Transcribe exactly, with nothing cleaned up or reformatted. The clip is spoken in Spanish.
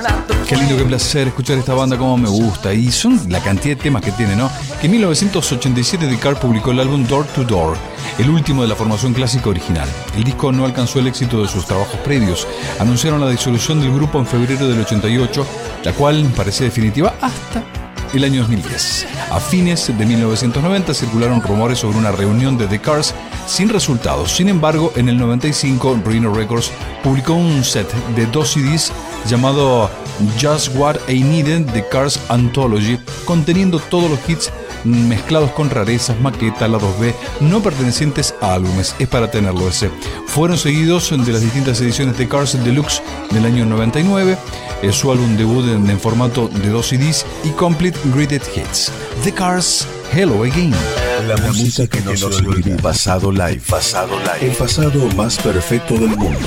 Qué lindo, qué placer escuchar esta banda, como me gusta. Y son la cantidad de temas que tiene, ¿no? Que en mil novecientos ochenta y siete The Cars publicó el álbum Door to Door, el último de la formación clásica original. El disco no alcanzó el éxito de sus trabajos previos. Anunciaron la disolución del grupo en febrero del ochenta y ocho, la cual parecía definitiva hasta el año dos mil diez. A fines de mil novecientos noventa circularon rumores sobre una reunión de The Cars sin resultados. Sin embargo, en el noventa y cinco, Rhino Records publicó un set de dos C Ds llamado Just What I Needed, The Cars Anthology, conteniendo todos los hits mezclados con rarezas, maquetas, lados B, no pertenecientes a álbumes. Es para tenerlo ese. Fueron seguidos de las distintas ediciones de Cars Deluxe del año noventa y nueve, eh, su álbum debut en, en formato de dos C Ds y Complete Greatest Hits. The Cars, Hello Again. La, la música que no se olvida. Pasado live. Pasado live. El pasado más perfecto del mundo.